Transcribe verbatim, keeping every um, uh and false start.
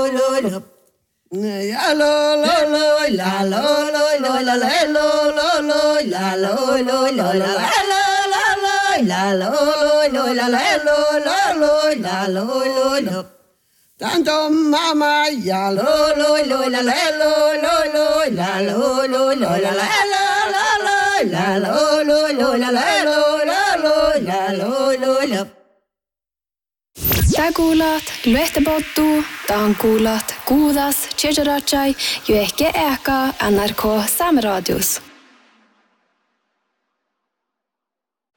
lo lo. Ja lo lo lo la lo lo lo la la lo lo lo la lo lo lo la la la lo lo la la lo lo la lo lo lo. Tanto mama ya lo lo lo la la lo lo lo la lo lo lo la la la la lo lo lo la la lo lo la lo lo lo. Tää kuulat Luehtepottu, tän kuulat Kuudas, Tjejerachai, jo ehkä eka N R K Sameradius.